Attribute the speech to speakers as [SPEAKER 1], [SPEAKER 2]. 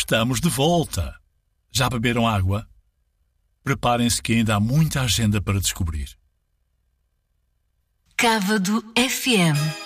[SPEAKER 1] Estamos de volta. Já beberam água? Preparem-se que ainda há muita agenda para descobrir.
[SPEAKER 2] Cávado FM.